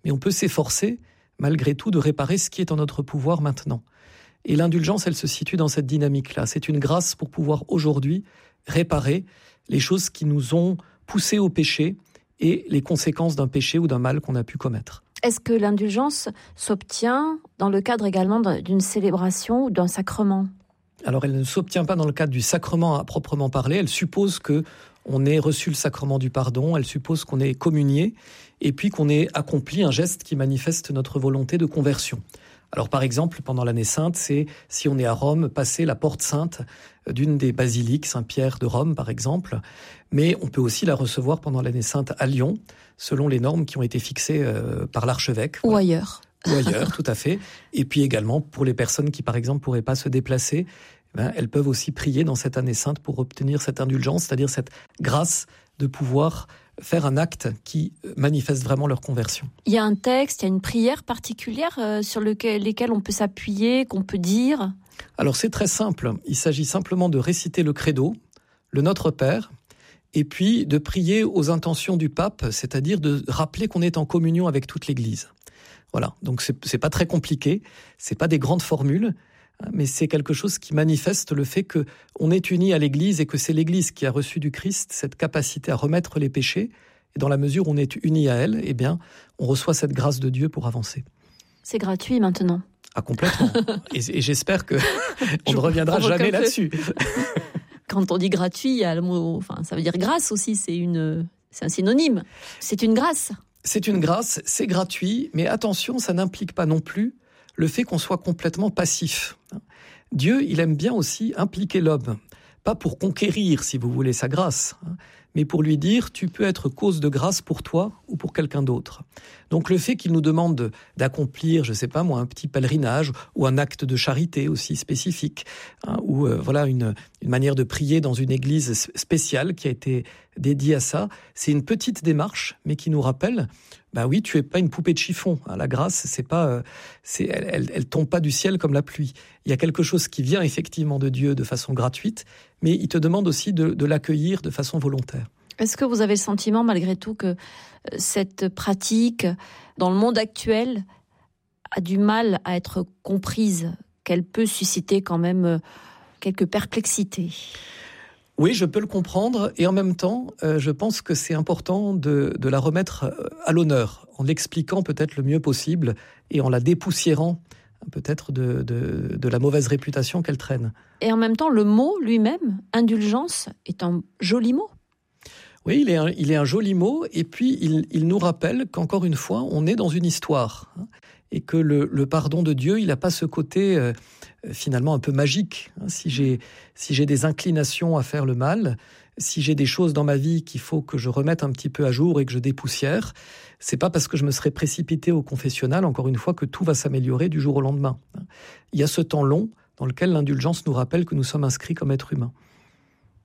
mais on peut s'efforcer, malgré tout, de réparer ce qui est en notre pouvoir maintenant. Et l'indulgence, elle se situe dans cette dynamique-là. C'est une grâce pour pouvoir aujourd'hui réparer les choses qui nous ont poussés au péché et les conséquences d'un péché ou d'un mal qu'on a pu commettre. Est-ce que l'indulgence s'obtient dans le cadre également d'une célébration ou d'un sacrement ? Alors, elle ne s'obtient pas dans le cadre du sacrement à proprement parler. Elle suppose qu'on ait reçu le sacrement du pardon, elle suppose qu'on ait communié et puis qu'on ait accompli un geste qui manifeste notre volonté de conversion. Alors par exemple, pendant l'année sainte, c'est si on est à Rome, passer la porte sainte d'une des basiliques, Saint-Pierre de Rome par exemple, mais on peut aussi la recevoir pendant l'année sainte à Lyon, selon les normes qui ont été fixées par l'archevêque. Ou ailleurs. Ou ailleurs, tout à fait. Et puis également, pour les personnes qui par exemple pourraient pas se déplacer, elles peuvent aussi prier dans cette année sainte pour obtenir cette indulgence, c'est-à-dire cette grâce de pouvoir faire un acte qui manifeste vraiment leur conversion. Il y a un texte, il y a une prière particulière sur lesquelles on peut s'appuyer, qu'on peut dire ? Alors c'est très simple, il s'agit simplement de réciter le credo, le Notre Père, et puis de prier aux intentions du pape, c'est-à-dire de rappeler qu'on est en communion avec toute l'Église. Voilà, donc c'est pas très compliqué, c'est pas des grandes formules, mais c'est quelque chose qui manifeste le fait qu'on est unis à l'Église et que c'est l'Église qui a reçu du Christ cette capacité à remettre les péchés. Et dans la mesure où on est unis à elle, eh bien, on reçoit cette grâce de Dieu pour avancer. C'est gratuit maintenant. Ah, complètement. et j'espère qu'on ne reviendra jamais là-dessus. Quand on dit gratuit, il y a le mot, ça veut dire grâce aussi, c'est un synonyme. C'est une grâce. C'est une grâce, c'est gratuit, mais attention, ça n'implique pas non plus le fait qu'on soit complètement passif. Dieu, il aime bien aussi impliquer l'homme, pas pour conquérir, si vous voulez, sa grâce, mais pour lui dire, tu peux être cause de grâce pour toi ou pour quelqu'un d'autre. Donc le fait qu'il nous demande d'accomplir, je sais pas moi, un petit pèlerinage ou un acte de charité aussi spécifique, ou voilà une manière de prier dans une église spéciale qui a été dédiée à ça, c'est une petite démarche, mais qui nous rappelle, oui, tu es pas une poupée de chiffon. La grâce, elle tombe pas du ciel comme la pluie. Il y a quelque chose qui vient effectivement de Dieu de façon gratuite, mais il te demande aussi de l'accueillir de façon volontaire. Est-ce que vous avez le sentiment, malgré tout, que cette pratique, dans le monde actuel, a du mal à être comprise, qu'elle peut susciter quand même quelques perplexités ? Oui, je peux le comprendre, et en même temps, je pense que c'est important de la remettre à l'honneur, en l'expliquant peut-être le mieux possible, et en la dépoussiérant peut-être de la mauvaise réputation qu'elle traîne. Et en même temps, le mot lui-même, indulgence, est un joli mot. Oui, il est un joli mot, et puis il nous rappelle qu'encore une fois, on est dans une histoire, et que le pardon de Dieu, il n'a pas ce côté finalement un peu magique. Si j'ai des inclinations à faire le mal, si j'ai des choses dans ma vie qu'il faut que je remette un petit peu à jour et que je dépoussière, c'est pas parce que je me serais précipité au confessionnal, encore une fois, que tout va s'améliorer du jour au lendemain. Il y a ce temps long dans lequel l'indulgence nous rappelle que nous sommes inscrits comme êtres humains.